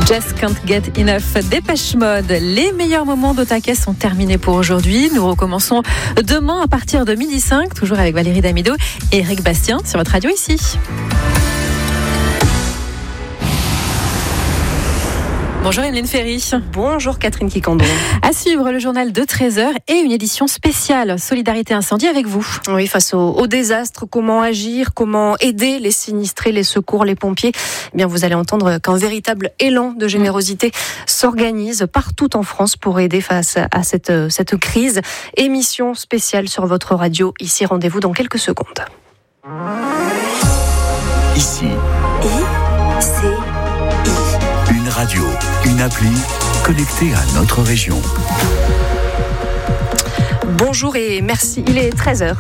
Just Can't Get Enough, Dépêche Mode. Les meilleurs moments d'Otaquet sont terminés pour aujourd'hui. Nous recommençons demain à partir de 12h05, toujours avec Valérie Damido et Eric Bastien sur votre radio ici. Bonjour Emeline Ferry. Bonjour Catherine Kikando. À suivre le journal de 13h et une édition spéciale Solidarité Incendie avec vous. Oui, face au désastre, comment agir, comment aider les sinistrés, les secours, les pompiers. Eh bien, vous allez entendre qu'un véritable élan de générosité s'organise partout en France pour aider face à cette crise. Émission spéciale sur votre radio. Ici, rendez-vous dans quelques secondes. Ici. Une radio, une appli connectée à notre région. Bonjour et merci, il est 13h.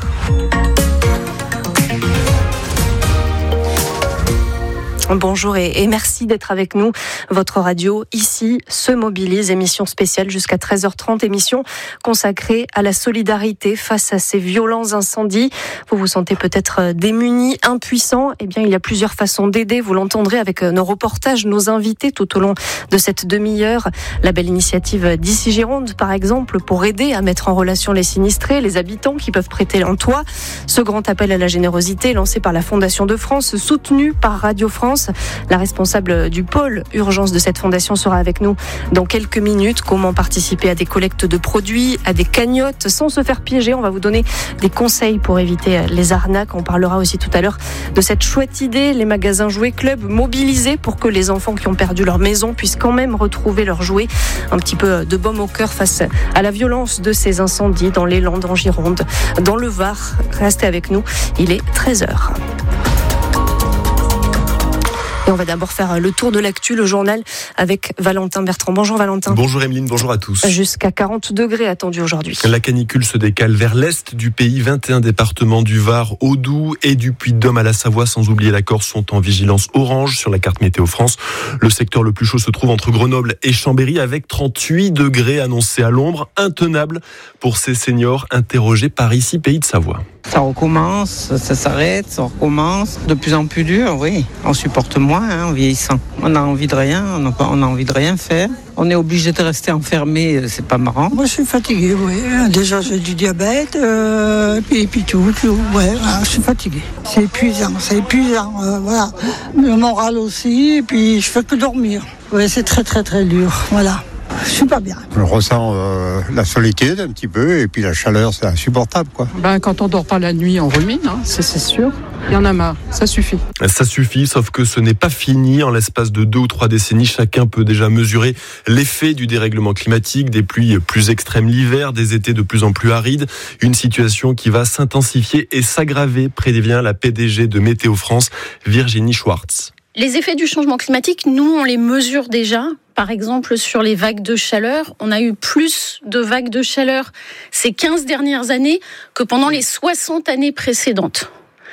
Bonjour et merci d'être avec nous. Votre radio ici se mobilise, émission spéciale jusqu'à 13h30, émission consacrée à la solidarité face à ces violents incendies. Vous vous sentez peut-être démunis, impuissants. Eh bien, il y a plusieurs façons d'aider. Vous l'entendrez avec nos reportages, nos invités tout au long de cette demi-heure. La belle initiative d'Ici Gironde, par exemple, pour aider à mettre en relation les sinistrés, les habitants qui peuvent prêter un toit. Ce grand appel à la générosité lancé par la Fondation de France, soutenu par Radio France. La responsable du pôle urgence de cette fondation sera avec nous dans quelques minutes. Comment participer à des collectes de produits, à des cagnottes sans se faire piéger. On va vous donner des conseils pour éviter les arnaques. On parlera aussi tout à l'heure de cette chouette idée, les magasins jouets club mobilisés pour que les enfants qui ont perdu leur maison puissent quand même retrouver leurs jouets. Un petit peu de baume au cœur face à la violence de ces incendies dans les Landes, en Gironde, dans le Var. Restez avec nous, il est 13h. Et on va d'abord faire le tour de l'actu, le journal avec Valentin Bertrand. Bonjour Valentin. Bonjour Emeline, bonjour à tous. Jusqu'à 40 degrés attendus aujourd'hui. La canicule se décale vers l'est du pays. 21 départements du Var au Doubs et du Puy-de-Dôme à la Savoie, sans oublier la Corse, sont en vigilance orange sur la carte Météo France. Le secteur le plus chaud se trouve entre Grenoble et Chambéry avec 38 degrés annoncés à l'ombre. Intenable pour ces seniors interrogés par ici, Pays de Savoie. Ça recommence, ça s'arrête, ça recommence. De plus en plus dur, oui. On supporte moins en vieillissant. On a envie de rien, on a envie de rien faire. On est obligé de rester enfermé, c'est pas marrant. Moi, je suis fatiguée, oui. Déjà, j'ai du diabète, et puis tout. Ouais, je suis fatiguée. C'est épuisant, voilà. Le moral aussi, et puis je fais que dormir. Ouais, c'est très, très, très dur, voilà. Je suis pas bien. Je ressens la solitude un petit peu et puis la chaleur, c'est insupportable, quoi. Quand on dort pas la nuit, on rumine, c'est sûr. Il y en a marre, ça suffit. Ça suffit, sauf que ce n'est pas fini. En l'espace de 2 ou 3 décennies, chacun peut déjà mesurer l'effet du dérèglement climatique, des pluies plus extrêmes l'hiver, des étés de plus en plus arides. Une situation qui va s'intensifier et s'aggraver, prévient la PDG de Météo France, Virginie Schwartz. Les effets du changement climatique, nous, on les mesure déjà. Par exemple, sur les vagues de chaleur, on a eu plus de vagues de chaleur ces 15 dernières années que pendant les 60 années précédentes.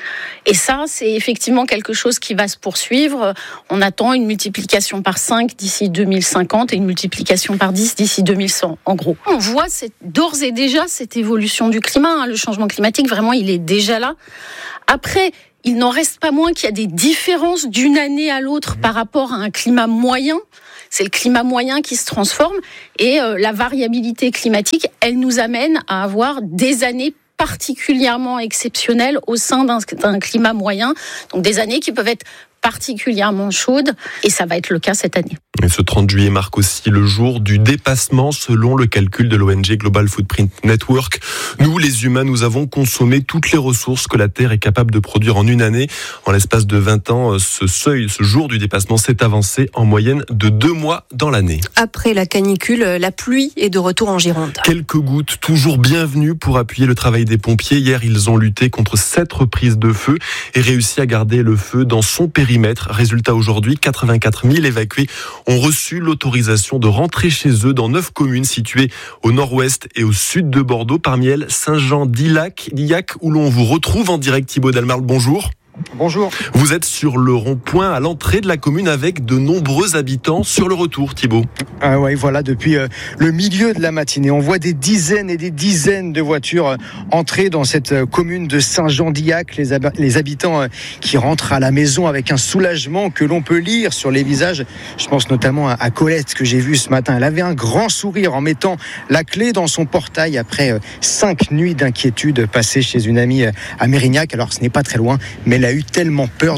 Et ça, c'est effectivement quelque chose qui va se poursuivre. On attend une multiplication par 5 d'ici 2050 et une multiplication par 10 d'ici 2100, en gros. On voit d'ores et déjà cette évolution du climat. Le changement climatique, vraiment, il est déjà là. Après, il n'en reste pas moins qu'il y a des différences d'une année à l'autre par rapport à un climat moyen. C'est le climat moyen qui se transforme et la variabilité climatique, elle nous amène à avoir des années particulièrement exceptionnelles au sein d'un climat moyen. Donc des années qui peuvent être particulièrement chaudes et ça va être le cas cette année. Et ce 30 juillet marque aussi le jour du dépassement selon le calcul de l'ONG Global Footprint Network. Nous, les humains, nous avons consommé toutes les ressources que la Terre est capable de produire en une année. En l'espace de 20 ans, ce jour du dépassement s'est avancé en moyenne de 2 mois dans l'année. Après la canicule, la pluie est de retour en Gironde. Quelques gouttes, toujours bienvenues pour appuyer le travail des pompiers. Hier, ils ont lutté contre 7 reprises de feu et réussi à garder le feu dans son périmètre. Résultat aujourd'hui, 84 000 évacués ont reçu l'autorisation de rentrer chez eux dans 9 communes situées au nord-ouest et au sud de Bordeaux. Parmi elles, Saint-Jean-d'Illac, où l'on vous retrouve en direct. Thibaut Dalmarle, bonjour. Bonjour. Vous êtes sur le rond-point à l'entrée de la commune avec de nombreux habitants sur le retour, Thibaut. Oui, voilà, depuis le milieu de la matinée, on voit des dizaines et des dizaines de voitures entrer dans cette commune de Saint-Jean-d'Illac. Les habitants qui rentrent à la maison avec un soulagement que l'on peut lire sur les visages. Je pense notamment à Colette que j'ai vue ce matin. Elle avait un grand sourire en mettant la clé dans son portail après 5 nuits d'inquiétude passées chez une amie à Mérignac. Alors ce n'est pas très loin, mais elle a eu tellement peur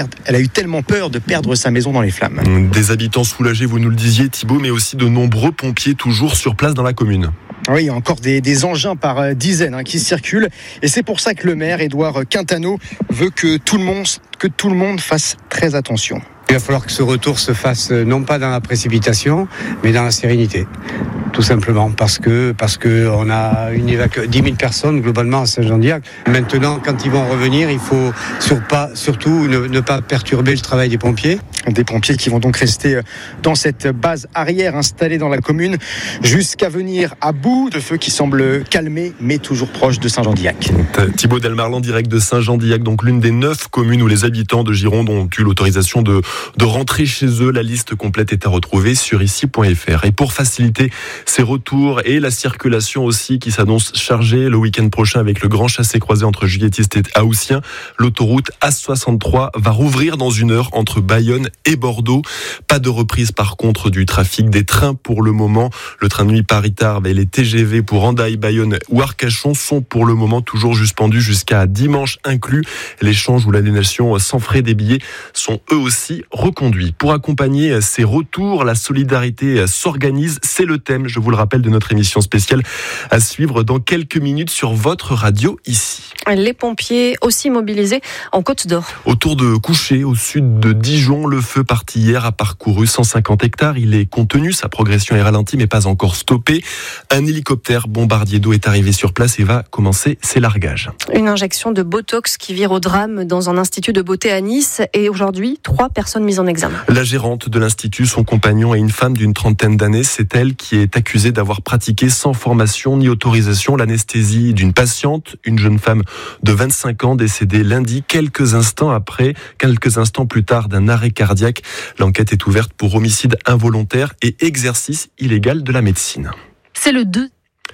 de perdre sa maison dans les flammes. Des habitants soulagés, vous nous le disiez Thibaut, mais aussi de nombreux pompiers toujours sur place dans la commune. Oui, il y a encore des engins par dizaines qui circulent. Et c'est pour ça que le maire, Édouard Quintano, veut que tout le monde fasse très attention. Il va falloir que ce retour se fasse non pas dans la précipitation, mais dans la sérénité. Tout simplement parce que on a 10 000 personnes globalement à Saint-Jean-d'Illac. Maintenant, quand ils vont revenir, il faut surtout ne pas perturber le travail des pompiers. Des pompiers qui vont donc rester dans cette base arrière installée dans la commune jusqu'à venir à bout de feu qui semble calmé mais toujours proche de Saint-Jean-d'Illac. Thibaut Delmarle, direct de Saint-Jean-d'Illac, donc l'une des 9 communes où les habitants de Gironde ont eu l'autorisation de rentrer chez eux. La liste complète est à retrouver sur ici.fr. Et pour faciliter ces retours et la circulation aussi qui s'annonce chargée le week-end prochain avec le grand chassé-croisé entre Juilletistes et Haussien, l'autoroute A63 va rouvrir dans 1 heure entre Bayonne et Bordeaux. Pas de reprise par contre du trafic des trains pour le moment. Le train de nuit Paris-Tarbes et les TGV pour Hendaye, Bayonne ou Arcachon sont pour le moment toujours suspendus jusqu'à dimanche inclus. L'échange ou l'annulation sans frais des billets sont eux aussi reconduits. Pour accompagner ces retours, la solidarité s'organise. C'est le thème, je vous le rappelle, de notre émission spéciale à suivre dans quelques minutes sur votre radio ici. Les pompiers aussi mobilisés en Côte d'Or. Autour de Couché, au sud de Dijon, le feu parti hier a parcouru 150 hectares. Il est contenu, sa progression est ralentie mais pas encore stoppée. Un hélicoptère bombardier d'eau est arrivé sur place et va commencer ses largages. Une injection de Botox qui vire au drame dans un institut de beauté à Nice et aujourd'hui 3 personnes mises en examen. La gérante de l'institut, son compagnon et une femme d'une 30aine d'années, c'est elle qui est accusée d'avoir pratiqué sans formation ni autorisation l'anesthésie d'une patiente, une jeune femme de 25 ans décédée lundi, quelques instants plus tard d'un arrêt cardiaque. L'enquête est ouverte pour homicide involontaire et exercice illégal de la médecine. C'est le 2.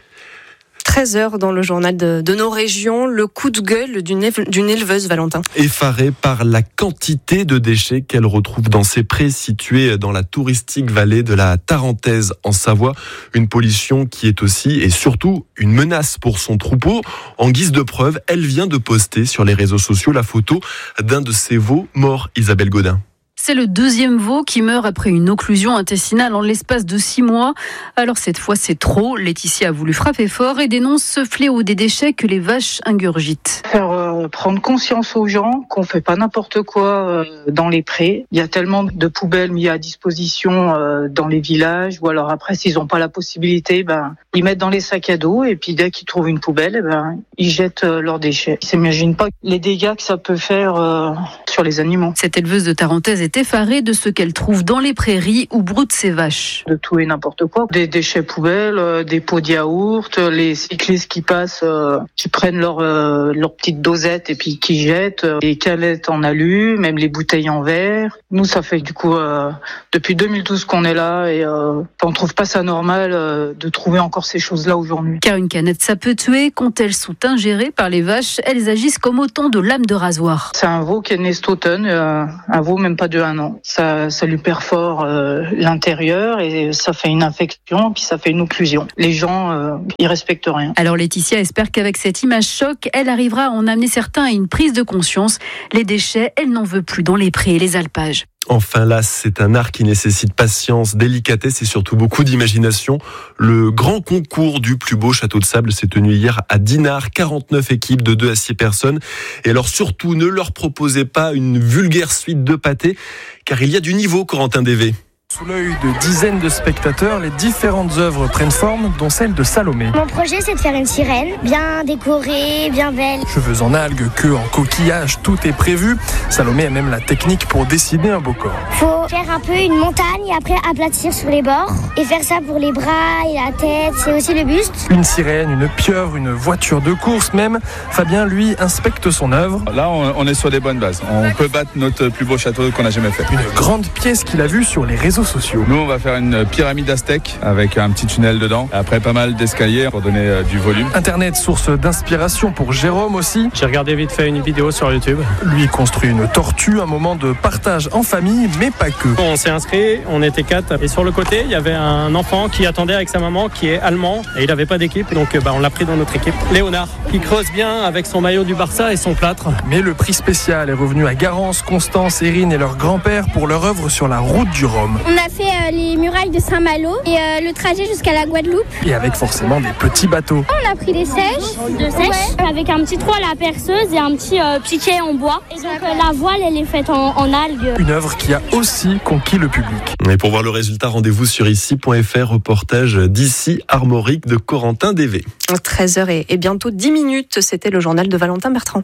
13h dans le journal de nos régions, le coup de gueule d'une éleveuse, Valentin. Effarée par la quantité de déchets qu'elle retrouve dans ses prés situés dans la touristique vallée de la Tarentaise en Savoie. Une pollution qui est aussi et surtout une menace pour son troupeau. En guise de preuve, elle vient de poster sur les réseaux sociaux la photo d'un de ses veaux morts, Isabelle Godin. C'est le 2e veau qui meurt après une occlusion intestinale en l'espace de 6 mois. Alors cette fois, c'est trop. Laetitia a voulu frapper fort et dénonce ce fléau des déchets que les vaches ingurgitent. Faire prendre conscience aux gens qu'on fait pas n'importe quoi dans les prés. Il y a tellement de poubelles mises à disposition dans les villages, ou alors après, s'ils n'ont pas la possibilité, ils mettent dans les sacs à dos et puis dès qu'ils trouvent une poubelle, ils jettent leurs déchets. Ils s'imaginent pas les dégâts que ça peut faire sur les animaux. Cette éleveuse de Tarentaise est effarée de ce qu'elle trouve dans les prairies où broutent ses vaches. De tout et n'importe quoi. Des déchets poubelles, des pots de yaourt, les cyclistes qui passent, qui prennent leur petite dosette et puis qui jettent, les canettes en alu, même les bouteilles en verre. Nous, ça fait du coup depuis 2012 qu'on est là et on trouve pas ça normal de trouver encore ces choses-là aujourd'hui. Car une canette, ça peut tuer. Quand elles sont ingérées par les vaches, elles agissent comme autant de lames de rasoir. C'est un veau qui est né cet automne, un veau même pas de 1 an. Ça lui perfore l'intérieur et ça fait une infection, puis ça fait une occlusion. Les gens, ils respectent rien. Alors Laetitia espère qu'avec cette image choc, elle arrivera à en amener certains à une prise de conscience. Les déchets, elle n'en veut plus dans les prés et les alpages. Enfin là, c'est un art qui nécessite patience, délicatesse et surtout beaucoup d'imagination. Le grand concours du plus beau château de sable s'est tenu hier à Dinard. 49 équipes de 2 à 6 personnes. Et alors surtout, ne leur proposez pas une vulgaire suite de pâtés, car il y a du niveau, Corentin Dévé. Sous l'œil de dizaines de spectateurs, les différentes œuvres prennent forme, dont celle de Salomé. Mon projet, c'est de faire une sirène, bien décorée, bien belle. Cheveux en algues, queue en coquillage, tout est prévu. Salomé a même la technique pour dessiner un beau corps. Faut faire un peu une montagne et après aplatir sur les bords. Et faire ça pour les bras et la tête, c'est aussi le buste. Une sirène, une pieuvre, une voiture de course même. Fabien, lui, inspecte son œuvre. Là, on est sur des bonnes bases. On peut battre notre plus beau château qu'on a jamais fait. Une grande pièce qu'il a vue sur les réseaux sociaux. Nous, on va faire une pyramide aztèque avec un petit tunnel dedans. Après, pas mal d'escaliers pour donner du volume. Internet, source d'inspiration pour Jérôme aussi. J'ai regardé vite fait une vidéo sur YouTube. Lui construit une tortue, un moment de partage en famille, mais pas que. On s'est inscrit, on était 4. Et sur le côté, il y avait un enfant qui attendait avec sa maman, qui est allemand. Et il n'avait pas d'équipe, donc on l'a pris dans notre équipe. Léonard, qui creuse bien avec son maillot du Barça et son plâtre. Mais le prix spécial est revenu à Garance, Constance, Erin et leur grand-père pour leur œuvre sur la route du Rhum. On a fait les murailles de Saint-Malo et le trajet jusqu'à la Guadeloupe. Et avec forcément des petits bateaux. On a pris des sèches, avec un petit trou à la perceuse et un petit piquet en bois. Et donc la voile, elle est faite en algues. Une œuvre qui a aussi conquis le public. Et pour voir le résultat, rendez-vous sur ici.fr, reportage d'ici Armorique de Corentin Dévé. 13h et bientôt 10 minutes, c'était le journal de Valentin Bertrand.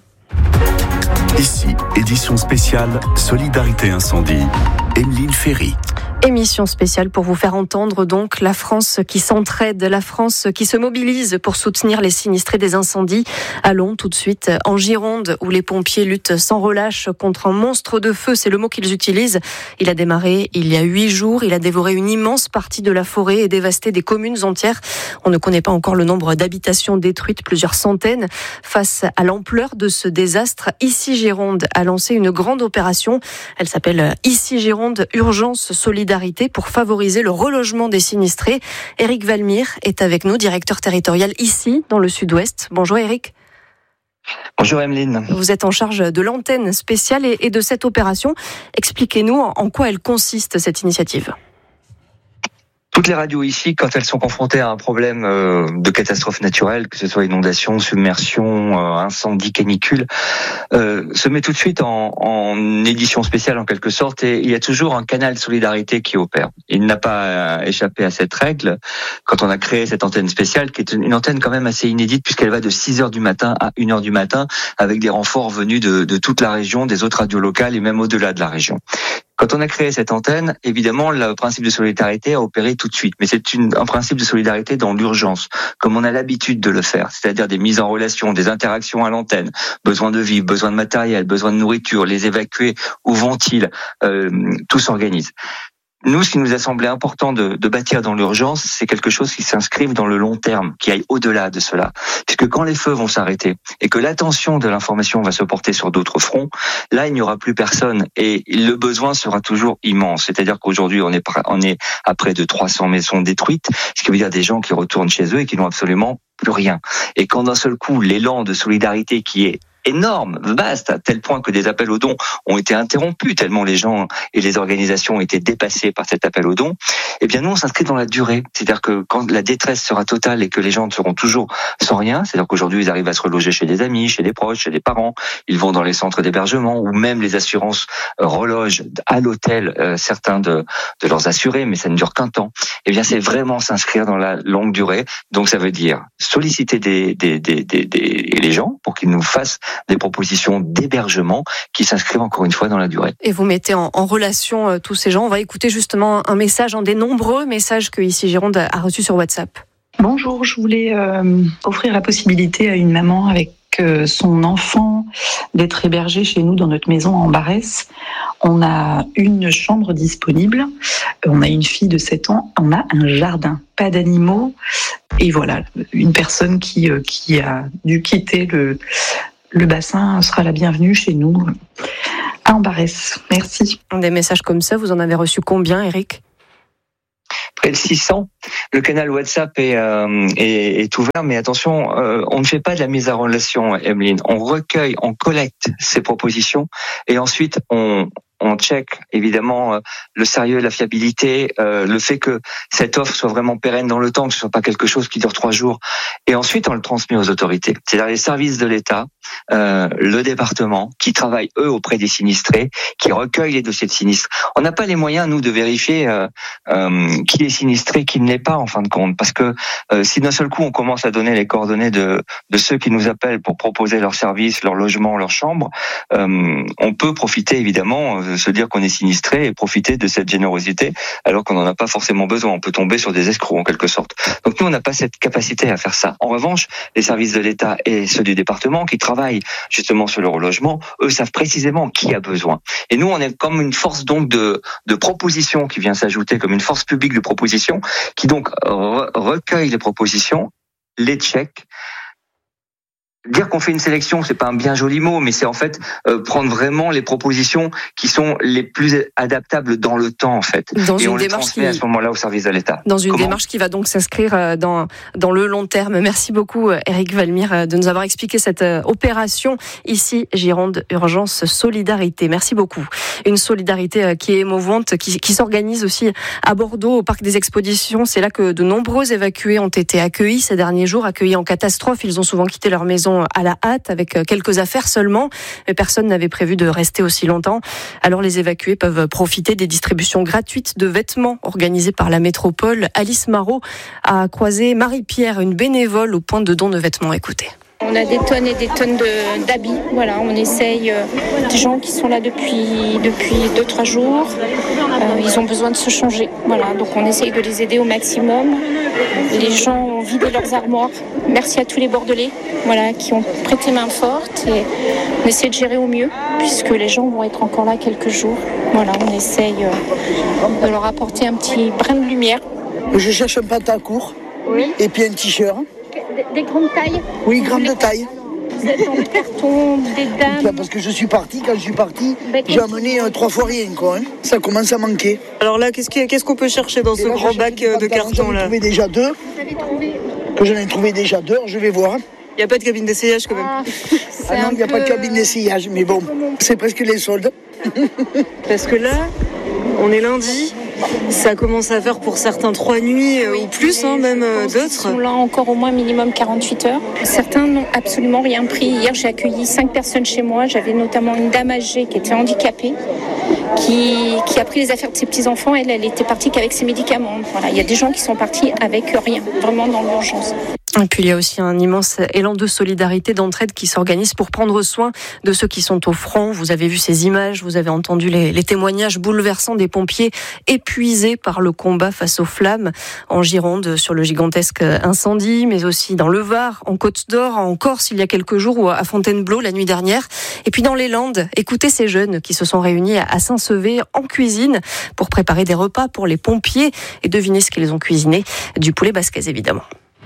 Ici, édition spéciale Solidarité Incendie, Emeline Ferry. Émission spéciale pour vous faire entendre donc la France qui s'entraide, la France qui se mobilise pour soutenir les sinistrés des incendies. Allons tout de suite en Gironde où les pompiers luttent sans relâche contre un monstre de feu, c'est le mot qu'ils utilisent. Il a démarré il y a 8 jours, il a dévoré une immense partie de la forêt et dévasté des communes entières. On ne connaît pas encore le nombre d'habitations détruites, plusieurs centaines. Face à l'ampleur de ce désastre, Ici Gironde a lancé une grande opération. Elle s'appelle Ici Gironde Urgence Solidarité pour favoriser le relogement des sinistrés. Éric Valmire est avec nous, directeur territorial ici, dans le sud-ouest. Bonjour Éric. Bonjour Emeline. Vous êtes en charge de l'antenne spéciale et de cette opération. Expliquez-nous en quoi elle consiste, cette initiative. Toutes les radios ici, quand elles sont confrontées à un problème de catastrophe naturelle, que ce soit inondation, submersion, incendie, canicule, se met tout de suite en édition spéciale en quelque sorte, et il y a toujours un canal de solidarité qui opère. Il n'a pas échappé à cette règle quand on a créé cette antenne spéciale, qui est une antenne quand même assez inédite puisqu'elle va de 6h du matin à 1h du matin avec des renforts venus de toute la région, des autres radios locales et même au-delà de la région. Quand on a créé cette antenne, évidemment, le principe de solidarité a opéré tout de suite. Mais c'est un principe de solidarité dans l'urgence, comme on a l'habitude de le faire. C'est-à-dire des mises en relation, des interactions à l'antenne, besoin de vivre, besoin de matériel, besoin de nourriture, les évacuer, où vont-ils, tout s'organise. Nous, ce qui nous a semblé important de bâtir dans l'urgence, c'est quelque chose qui s'inscrive dans le long terme, qui aille au-delà de cela. Puisque quand les feux vont s'arrêter et que l'attention de l'information va se porter sur d'autres fronts, là, il n'y aura plus personne et le besoin sera toujours immense. C'est-à-dire qu'aujourd'hui, on est à près de 300 maisons détruites, ce qui veut dire des gens qui retournent chez eux et qui n'ont absolument plus rien. Et quand d'un seul coup, l'élan de solidarité qui est énorme, vaste, à tel point que des appels aux dons ont été interrompus, tellement les gens et les organisations ont été dépassés par cet appel aux dons, eh bien nous on s'inscrit dans la durée. C'est-à-dire que quand la détresse sera totale et que les gens seront toujours sans rien, c'est-à-dire qu'aujourd'hui ils arrivent à se reloger chez des amis, chez des proches, chez des parents, ils vont dans les centres d'hébergement ou même les assurances relogent à l'hôtel certains de leurs assurés, mais ça ne dure qu'un temps. Eh bien c'est vraiment s'inscrire dans la longue durée. Donc ça veut dire solliciter les gens pour qu'ils nous fassent des propositions d'hébergement qui s'inscrivent encore une fois dans la durée. Et vous mettez en relation tous ces gens. On va écouter justement un message, un des nombreux messages que Ici Gironde a reçus sur WhatsApp. Bonjour, je voulais offrir la possibilité à une maman avec son enfant d'être hébergée chez nous dans notre maison en Barès. On a une chambre disponible, on a une fille de 7 ans, on a un jardin, pas d'animaux. Et voilà, une personne qui a dû quitter le bassin sera la bienvenue chez nous à Ambarès. Merci. Des messages comme ça, vous en avez reçu combien, Éric ? Près de 600. Le canal WhatsApp est ouvert, mais attention, on ne fait pas de la mise en relation, Emeline. On recueille, on collecte ces propositions et ensuite on check évidemment le sérieux, la fiabilité, le fait que cette offre soit vraiment pérenne dans le temps, que ce soit pas quelque chose qui dure 3 jours. Et ensuite, on le transmet aux autorités. C'est-à-dire les services de l'État, le département, qui travaillent eux auprès des sinistrés, qui recueillent les dossiers de sinistres. On n'a pas les moyens, nous, de vérifier qui est sinistré, qui ne l'est pas, en fin de compte. Parce que si d'un seul coup, on commence à donner les coordonnées de ceux qui nous appellent pour proposer leurs services, leur logement, leur chambre, on peut profiter évidemment se dire qu'on est sinistré et profiter de cette générosité alors qu'on n'en a pas forcément besoin. On peut tomber sur des escrocs en quelque sorte. Donc nous, on n'a pas cette capacité à faire ça. En revanche, les services de l'État et ceux du département qui travaillent justement sur le relogement, eux savent précisément qui a besoin. Et nous, on est comme une force donc de proposition qui vient s'ajouter, comme une force publique de proposition qui donc recueille les propositions, les check. Dire qu'on fait une sélection, c'est pas un bien joli mot, mais c'est en fait prendre vraiment les propositions qui sont les plus adaptables dans le temps en fait. Et on les transmet à ce moment-là au service de l'État. Dans une démarche qui va donc s'inscrire dans le long terme. Merci beaucoup Éric Valmire de nous avoir expliqué cette opération ici Gironde Urgence Solidarité. Merci beaucoup. Une solidarité qui est émouvante, qui s'organise aussi à Bordeaux au parc des Expositions. C'est là que de nombreux évacués ont été accueillis ces derniers jours, accueillis en catastrophe. Ils ont souvent quitté leur maison à la hâte avec quelques affaires seulement, mais personne n'avait prévu de rester aussi longtemps. Alors les évacués peuvent profiter des distributions gratuites de vêtements organisées par la métropole. Alice Marot a croisé Marie-Pierre, une bénévole au point de don de vêtements. Écoutez. On a des tonnes et des tonnes d'habits. Voilà, on essaye, des gens qui sont là depuis 2-3 jours, ils ont besoin de se changer. Voilà, donc on essaye de les aider au maximum. Les gens ont vidé leurs armoires. Merci à tous les Bordelais, voilà, qui ont prêté main forte et on essaie de gérer au mieux puisque les gens vont être encore là quelques jours. Voilà, on essaye de leur apporter un petit brin de lumière. Je cherche un pantalon court et puis un t-shirt. Des grandes tailles? Oui, grande taille. Vous êtes en carton, des dames? Parce que quand je suis parti, j'ai amené 3 fois rien, quoi. Hein. Ça commence à manquer. Alors là, qu'est-ce qu'on peut chercher dans ce grand bac de carton là? J'en ai trouvé déjà 2. J'en ai trouvé déjà 2, je vais voir. Il n'y a pas de cabine d'essayage quand même? Non, il n'y a pas de cabine d'essayage, mais bon, c'est presque les soldes. Parce que là, on est lundi. Ça commence à faire pour certains 3 nuits ou plus, même d'autres. Ils sont là encore au moins minimum 48 heures. Certains n'ont absolument rien pris. Hier, j'ai accueilli 5 personnes chez moi. J'avais notamment une dame âgée qui était handicapée, qui a pris les affaires de ses petits-enfants. Elle était partie qu'avec ses médicaments. Voilà, il y a des gens qui sont partis avec rien, vraiment dans l'urgence. Et puis il y a aussi un immense élan de solidarité, d'entraide qui s'organise pour prendre soin de ceux qui sont au front. Vous avez vu ces images, vous avez entendu les témoignages bouleversants des pompiers épuisés par le combat face aux flammes en Gironde sur le gigantesque incendie, mais aussi dans le Var, en Côte-d'Or, en Corse il y a quelques jours ou à Fontainebleau la nuit dernière. Et puis dans les Landes, écoutez ces jeunes qui se sont réunis à Saint-Sevé en cuisine pour préparer des repas pour les pompiers et devinez ce qu'ils ont cuisiné, du poulet basquez évidemment.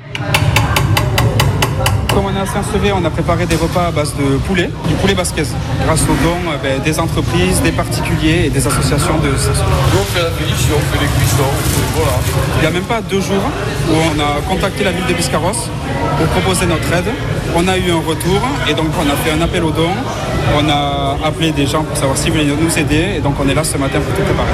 Comme on est à Saint-Sevé, on a préparé des repas à base de poulet, du poulet basquez, grâce aux dons des entreprises, des particuliers et des associations de Saint-Sevé. On fait la finition, on fait les cuissons, voilà. Il n'y a même pas 2 jours où on a contacté la ville de Biscarrosse pour proposer notre aide. On a eu un retour et donc on a fait un appel aux dons. On a appelé des gens pour savoir s'ils voulaient nous aider et donc on est là ce matin pour tout préparer.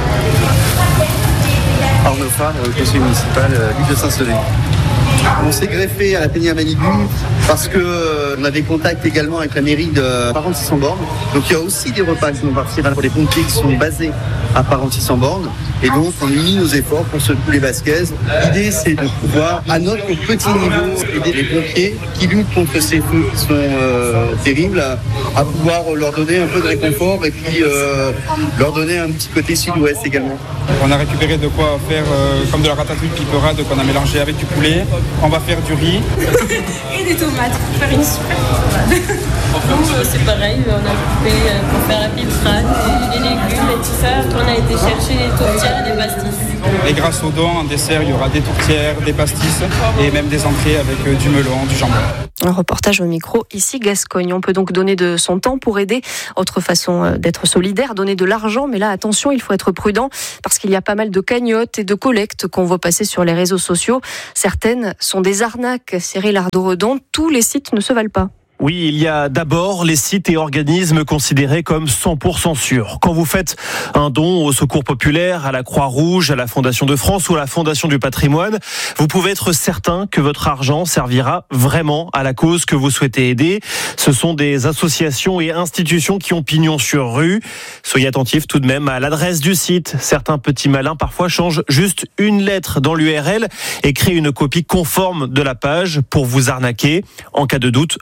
Arnaud Farr, conseiller municipal, ville de Saint-Sevé. On s'est greffé à la Pénière Malibu parce qu'on a des contacts également avec la mairie de Parentis-en-Born. Donc il y a aussi des repas qui vont partir pour les pompiers qui sont basés à Parentis-en-Born. Et donc on unit nos efforts pour ce poulet basquez. L'idée c'est de pouvoir à notre petit niveau aider les pompiers qui luttent contre ces feux qui sont terribles à pouvoir leur donner un peu de réconfort et puis leur donner un petit côté sud-ouest également. On a récupéré de quoi faire comme de la ratatouille piperade qu'on a mélangé avec du poulet. On va faire du riz. Et des tomates pour faire une super salade. Nous, c'est pareil, on a coupé pour faire la piperade, les légumes et tout ça. On a été chercher les tourtières et les pastis. Et grâce aux dons, en dessert, il y aura des tourtières, des pastis et même des entrées avec du melon, du jambon. Un reportage au micro, ici Gascogne. On peut donc donner de son temps pour aider. Autre façon d'être solidaire, donner de l'argent. Mais là, attention, il faut être prudent parce qu'il y a pas mal de cagnottes et de collectes qu'on voit passer sur les réseaux sociaux. Certaines sont des arnaques. Cyril Ardo-Redon, tous les sites ne se valent pas. Oui, il y a d'abord les sites et organismes considérés comme 100% sûrs. Quand vous faites un don au Secours populaire, à la Croix-Rouge, à la Fondation de France ou à la Fondation du patrimoine, vous pouvez être certain que votre argent servira vraiment à la cause que vous souhaitez aider. Ce sont des associations et institutions qui ont pignon sur rue. Soyez attentifs tout de même à l'adresse du site. Certains petits malins parfois changent juste une lettre dans l'URL et créent une copie conforme de la page pour vous arnaquer. En cas de doute, rapprochez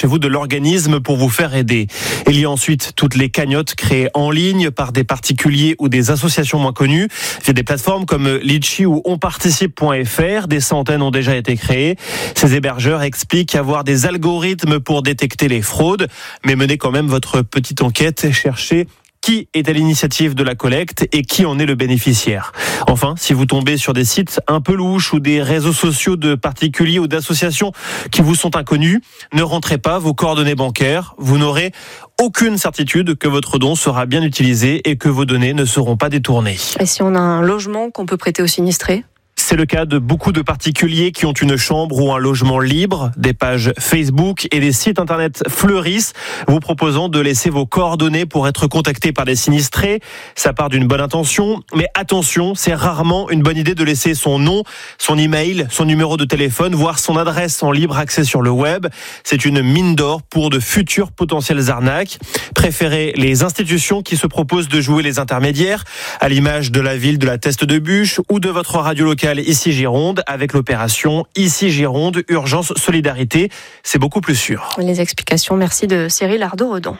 rapprochez-vous de l'organisme pour vous faire aider. Il y a ensuite toutes les cagnottes créées en ligne par des particuliers ou des associations moins connues via des plateformes comme Litchi ou onparticipe.fr. Des centaines ont déjà été créées. Ces hébergeurs expliquent avoir des algorithmes pour détecter les fraudes, mais menez quand même votre petite enquête, cherchez qui est à l'initiative de la collecte et qui en est le bénéficiaire. Enfin, si vous tombez sur des sites un peu louches ou des réseaux sociaux de particuliers ou d'associations qui vous sont inconnus, ne rentrez pas vos coordonnées bancaires. Vous n'aurez aucune certitude que votre don sera bien utilisé et que vos données ne seront pas détournées. Et si on a un logement qu'on peut prêter aux sinistrés ? C'est le cas de beaucoup de particuliers qui ont une chambre ou un logement libre. Des pages Facebook et des sites internet fleurissent, vous proposant de laisser vos coordonnées pour être contacté par des sinistrés. Ça part d'une bonne intention, mais attention, c'est rarement une bonne idée de laisser son nom, son email, son numéro de téléphone, voire son adresse en libre accès sur le web. C'est une mine d'or pour de futures potentielles arnaques. Préférez les institutions qui se proposent de jouer les intermédiaires, à l'image de la ville de la Teste de Buch ou de votre radio locale Ici Gironde, avec l'opération Ici Gironde, Urgence Solidarité. C'est beaucoup plus sûr. Les explications, merci de Cyril Ardo-Redon.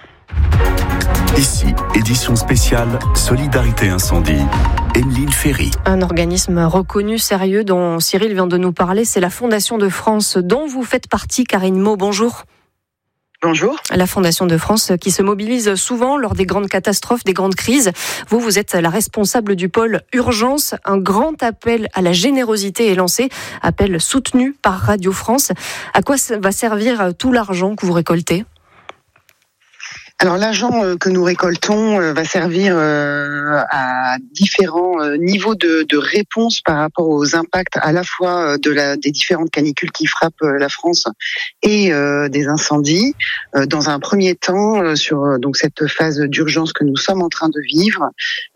Ici, édition spéciale Solidarité Incendie. Emeline Ferry. Un organisme reconnu, sérieux, dont Cyril vient de nous parler, c'est la Fondation de France, dont vous faites partie, Karine Maud. Bonjour. Bonjour. La Fondation de France qui se mobilise souvent lors des grandes catastrophes, des grandes crises. Vous êtes la responsable du pôle urgence. Un grand appel à la générosité est lancé, appel soutenu par Radio France. À quoi va servir tout l'argent que vous récoltez ? Alors l'argent que nous récoltons va servir à différents niveaux de réponse par rapport aux impacts à la fois des différentes canicules qui frappent la France et des incendies. Dans un premier temps, sur donc cette phase d'urgence que nous sommes en train de vivre,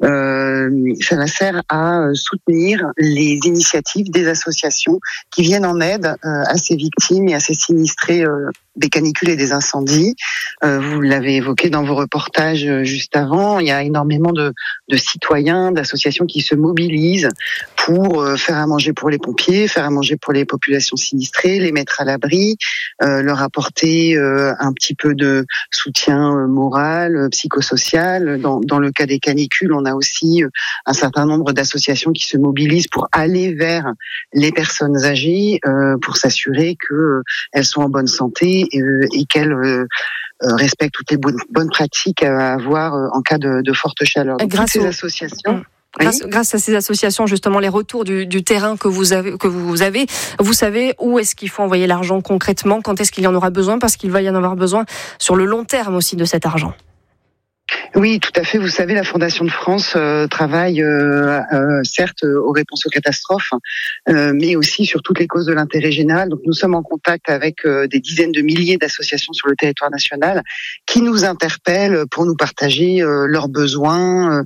ça sert à soutenir les initiatives des associations qui viennent en aide à ces victimes et à ces sinistrés des canicules et des incendies. Vous l'avez évoqué dans vos reportages juste avant, il y a énormément de citoyens, d'associations qui se mobilisent pour faire à manger pour les pompiers, faire à manger pour les populations sinistrées, les mettre à l'abri, leur apporter un petit peu de soutien moral, psychosocial. Dans le cas des canicules, on a aussi un certain nombre d'associations qui se mobilisent pour aller vers les personnes âgées, pour s'assurer qu'elles sont en bonne santé et qu'elles respectent toutes les bonnes pratiques à avoir en cas de forte chaleur. Donc, toutes ces associations. Grâce à ces associations, justement, les retours du terrain que vous avez, vous savez où est-ce qu'il faut envoyer l'argent concrètement, quand est-ce qu'il y en aura besoin, parce qu'il va y en avoir besoin sur le long terme aussi de cet argent. Oui, tout à fait. Vous savez, la Fondation de France travaille certes aux réponses aux catastrophes, mais aussi sur toutes les causes de l'intérêt général. Donc nous sommes en contact avec des dizaines de milliers d'associations sur le territoire national qui nous interpellent pour nous partager leurs besoins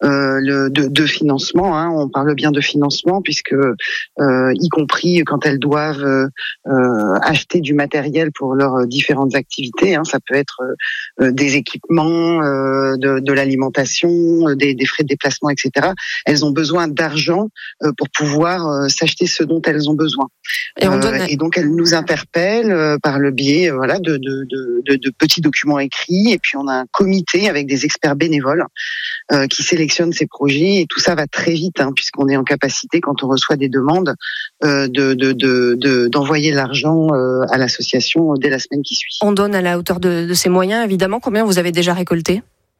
de financement. On parle bien de financement puisque, y compris quand elles doivent acheter du matériel pour leurs différentes activités, ça peut être des équipements, de l'alimentation, des frais de déplacement, etc. Elles ont besoin d'argent pour pouvoir s'acheter ce dont elles ont besoin. Et donc elles nous interpellent par le biais de petits documents écrits. Et puis on a un comité avec des experts bénévoles qui sélectionnent ces projets. Et tout ça va très vite, puisqu'on est en capacité, quand on reçoit des demandes, d'envoyer l'argent à l'association dès la semaine qui suit. On donne à la hauteur de ses moyens, évidemment. Combien vous avez déjà récolté ?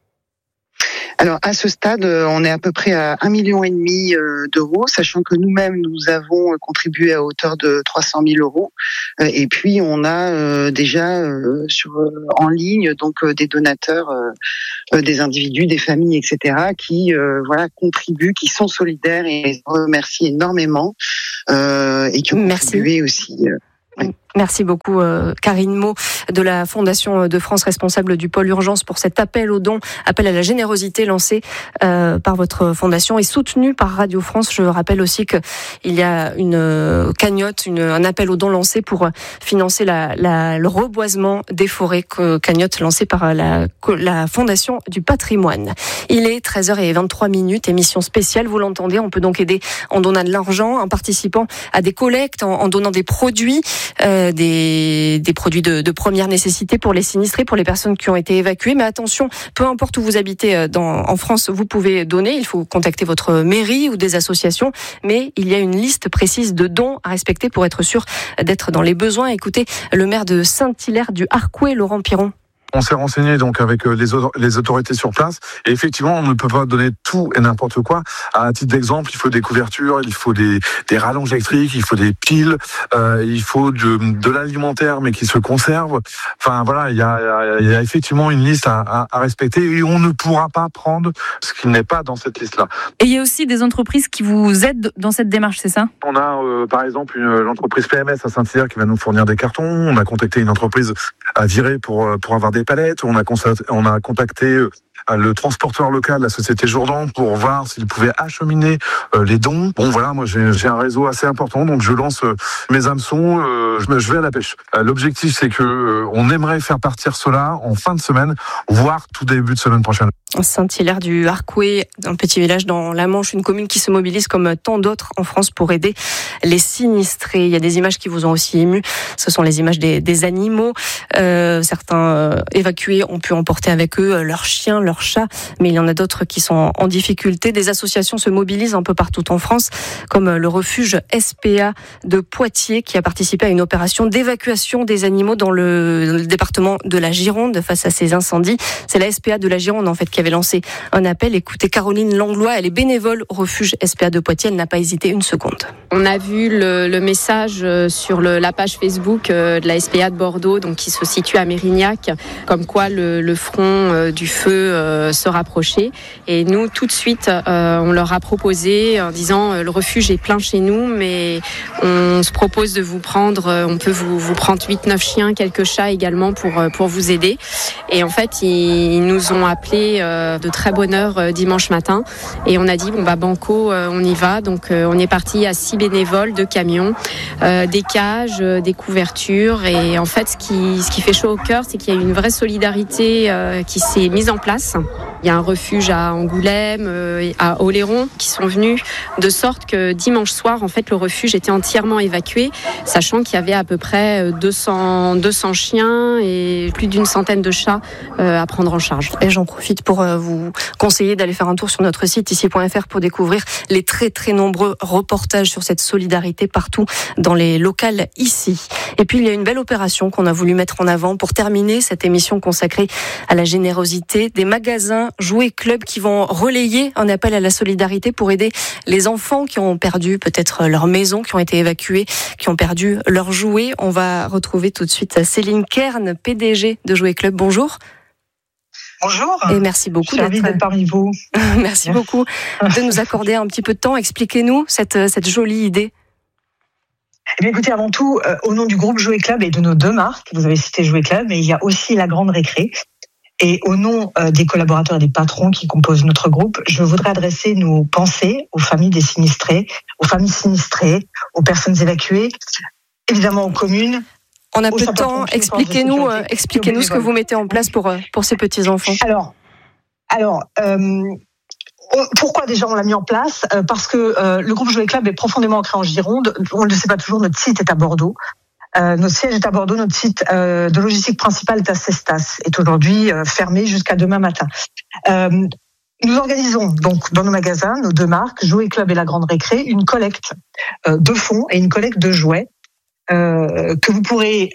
Alors à ce stade, on est à peu près à 1,5 million d'euros, sachant que nous-mêmes nous avons contribué à hauteur de 300 000 euros. Et puis on a déjà en ligne donc des donateurs, des individus, des familles, etc. qui contribuent, qui sont solidaires et remercient énormément et qui ont contribué aussi. Merci beaucoup Karine Maud de la Fondation de France, responsable du pôle urgence, pour cet appel aux dons, appel à la générosité lancé par votre fondation et soutenu par Radio France. Je rappelle aussi qu'il y a une cagnotte, un appel aux dons lancé pour financer le reboisement des forêts, cagnotte lancée par la Fondation du patrimoine. Il est 13h23, émission spéciale, vous l'entendez, on peut donc aider en donnant de l'argent, en participant à des collectes, en donnant des produits. des produits de première nécessité pour les sinistrés, pour les personnes qui ont été évacuées. Mais attention, peu importe où vous habitez en France, vous pouvez donner. Il faut contacter votre mairie ou des associations. Mais il y a une liste précise de dons à respecter pour être sûr d'être dans les besoins. Écoutez le maire de Saint-Hilaire du Harcouët, Laurent Piron. On s'est renseigné donc avec les autorités sur place et effectivement on ne peut pas donner tout et n'importe quoi. À titre d'exemple, il faut des couvertures, il faut des rallonges électriques, il faut des piles, il faut de l'alimentaire mais qui se conserve. Enfin voilà, il y a effectivement une liste à respecter et on ne pourra pas prendre ce qui n'est pas dans cette liste-là. Et il y a aussi des entreprises qui vous aident dans cette démarche, c'est ça ? On a par exemple l'entreprise PMS à Saint-Hilaire qui va nous fournir des cartons. On a contacté une entreprise à Viré pour avoir des palettes. On a contacté le transporteur local, la société Jourdan, pour voir s'il pouvait acheminer les dons. Bon voilà, moi j'ai un réseau assez important, donc je lance mes hameçons, je vais à la pêche. L'objectif c'est que on aimerait faire partir cela en fin de semaine, voire tout début de semaine prochaine. Saint-Hilaire du Harcouët, un petit village dans la Manche, une commune qui se mobilise comme tant d'autres en France pour aider les sinistrés. Il y a des images qui vous ont aussi ému. Ce sont les images des animaux. Certains évacués ont pu emporter avec eux leurs chiens, leurs chats, mais il y en a d'autres qui sont en difficulté. Des associations se mobilisent un peu partout en France, comme le refuge SPA de Poitiers, qui a participé à une opération d'évacuation des animaux dans le département de la Gironde face à ces incendies. C'est la SPA de la Gironde, en fait, qui avait lancé un appel. Écoutez Caroline Langlois, elle est bénévole au refuge SPA de Poitiers. Elle n'a pas hésité une seconde. On a vu le message sur la page Facebook de la SPA de Bordeaux, donc qui se situe à Mérignac, comme quoi le front du feu se rapprochait. Et nous, tout de suite, on leur a proposé en disant le refuge est plein chez nous, mais on se propose de vous prendre, on peut vous prendre 8-9 chiens, quelques chats également pour vous aider. Et en fait, ils nous ont appelés de très bonne heure dimanche matin et on a dit banco, on y va. Donc on est parti à 6 bénévoles, 2 camions, des cages, des couvertures, et en fait ce qui fait chaud au cœur, c'est qu'il y a une vraie solidarité qui s'est mise en place. Il y a un refuge à Angoulême, à Oléron qui sont venus, de sorte que dimanche soir, en fait, le refuge était entièrement évacué, sachant qu'il y avait à peu près 200 chiens et plus d'une centaine de chats à prendre en charge. Et j'en profite pour vous conseiller d'aller faire un tour sur notre site ici.fr pour découvrir les très très nombreux reportages sur cette solidarité partout dans les locales ici. Et puis il y a une belle opération qu'on a voulu mettre en avant pour terminer cette émission consacrée à la générosité. Des magasins Jouets Club qui vont relayer un appel à la solidarité pour aider les enfants qui ont perdu peut-être leur maison, qui ont été évacués, qui ont perdu leurs jouets. On va retrouver tout de suite Céline Kern, PDG de Jouets Club. Bonjour. Bonjour. Et merci beaucoup d'être parmi vous. Merci beaucoup de nous accorder un petit peu de temps. Expliquez-nous cette jolie idée. Eh bien, écoutez, avant tout, au nom du groupe Jouets Club et de nos 2 marques, vous avez cité Jouets Club, mais il y a aussi la Grande Récré. Et au nom des collaborateurs et des patrons qui composent notre groupe, je voudrais adresser nos pensées aux familles des sinistrés, aux familles sinistrées, aux personnes évacuées, évidemment aux communes. On a peu de temps. Expliquez-nous ce que vous mettez en place pour ces petits-enfants. Alors, pourquoi déjà on l'a mis en place ? Parce que le groupe Jouets Club est profondément ancré en Gironde. On ne le sait pas toujours, notre site est à Bordeaux. Notre siège est à Bordeaux, notre site de logistique principal est à Cestas, est aujourd'hui fermé jusqu'à demain matin. Nous organisons donc dans nos magasins, nos 2 marques, Jouets Club et la Grande Récré, une collecte de fonds et une collecte de jouets que vous pourrez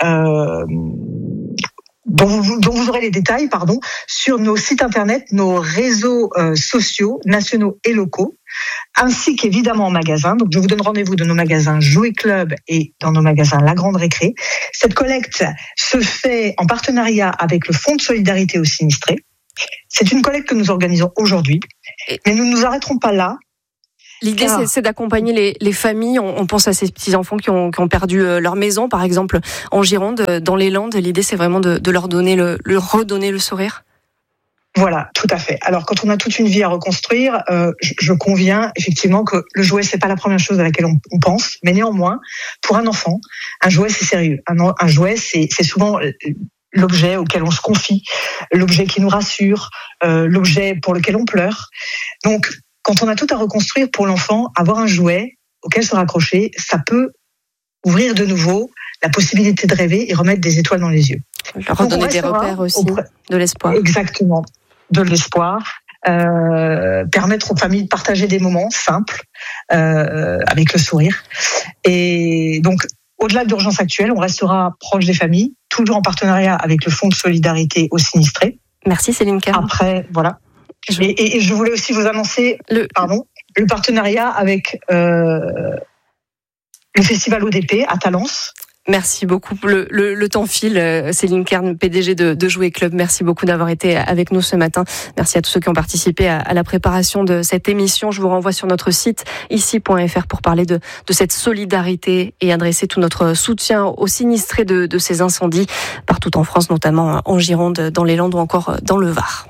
dont vous aurez les détails sur nos sites internet, nos réseaux sociaux nationaux et locaux, ainsi qu'évidemment en magasin. Donc je vous donne rendez-vous dans nos magasins Jouets Club et dans nos magasins La Grande Récré. Cette collecte se fait en partenariat avec le Fonds de solidarité aux sinistrés. C'est une collecte que nous organisons aujourd'hui, mais nous ne nous arrêterons pas là. L'idée, c'est d'accompagner les familles. On pense à ces petits-enfants qui ont perdu leur maison, par exemple, en Gironde, dans les Landes. L'idée, c'est vraiment de leur redonner le sourire. Voilà, tout à fait. Alors, quand on a toute une vie à reconstruire, je conviens effectivement que le jouet, c'est pas la première chose à laquelle on pense. Mais néanmoins, pour un enfant, un jouet, c'est sérieux. Un jouet, c'est souvent l'objet auquel on se confie, l'objet qui nous rassure, l'objet pour lequel on pleure. Donc, quand on a tout à reconstruire pour l'enfant, avoir un jouet auquel se raccrocher, ça peut ouvrir de nouveau la possibilité de rêver et remettre des étoiles dans les yeux. Redonner des repères aussi, de l'espoir. Exactement, de l'espoir. Permettre aux familles de partager des moments simples avec le sourire. Et donc, au-delà de l'urgence actuelle, on restera proche des familles, toujours en partenariat avec le Fonds de solidarité aux sinistrés. Merci Céline Kern. Après, voilà. Et je voulais aussi vous annoncer le partenariat avec le Festival ODP à Talence. Merci beaucoup. Le temps file. Céline Kern, PDG de Jouer Club. Merci beaucoup d'avoir été avec nous ce matin. Merci à tous ceux qui ont participé à la préparation de cette émission. Je vous renvoie sur notre site ici.fr pour parler de cette solidarité et adresser tout notre soutien aux sinistrés de ces incendies partout en France, notamment en Gironde, dans les Landes ou encore dans le Var.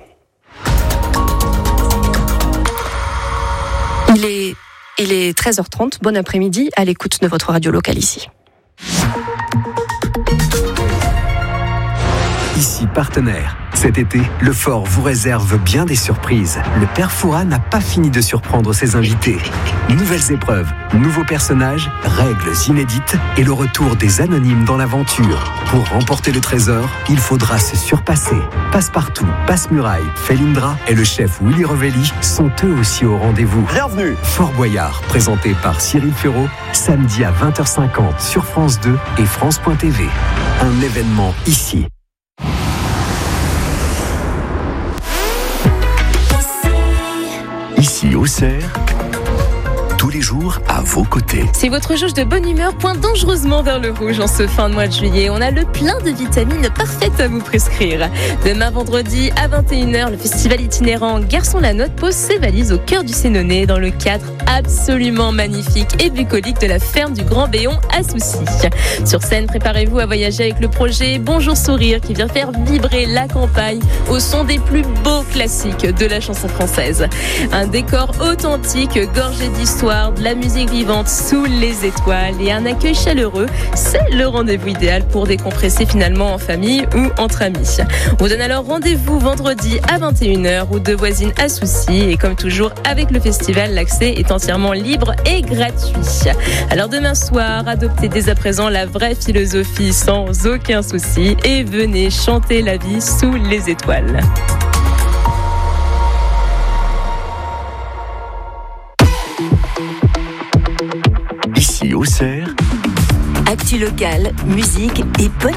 Il est 13h30. Bon après-midi à l'écoute de votre radio locale ici. Ici partenaire. Cet été, le Fort vous réserve bien des surprises. Le Père Fouras n'a pas fini de surprendre ses invités. Nouvelles épreuves, nouveaux personnages, règles inédites et le retour des anonymes dans l'aventure. Pour remporter le trésor, il faudra se surpasser. Passepartout, Passe-Muraille, Felindra et le chef Willy Revelli sont eux aussi au rendez-vous. Bienvenue. Fort Boyard, présenté par Cyril Ferraud, samedi à 20h50 sur France 2 et France.tv. Un événement ici. Ici Auxerre, tous les jours à vos côtés. Si votre jauge de bonne humeur pointe dangereusement vers le rouge en ce fin de mois de juillet, on a le plein de vitamines parfaites à vous prescrire. Demain vendredi à 21h, le festival itinérant Garçon la Note pose ses valises au cœur du Sénonais dans le cadre absolument magnifique et bucolique de la ferme du Grand Béon à Soucy. Sur scène, préparez-vous à voyager avec le projet Bonjour Sourire qui vient faire vibrer la campagne au son des plus beaux classiques de la chanson française. Un décor authentique, gorgé d'histoire, de la musique vivante sous les étoiles et un accueil chaleureux, c'est le rendez-vous idéal pour décompresser finalement en famille ou entre amis. On vous donne alors rendez-vous vendredi à 21h ou de Voisines à Soucy et comme toujours avec le festival, l'accès est entièrement libre et gratuit. Alors demain soir, adoptez dès à présent la vraie philosophie sans aucun souci et venez chanter la vie sous les étoiles. Ici Auxerre, actu locale, musique et bonne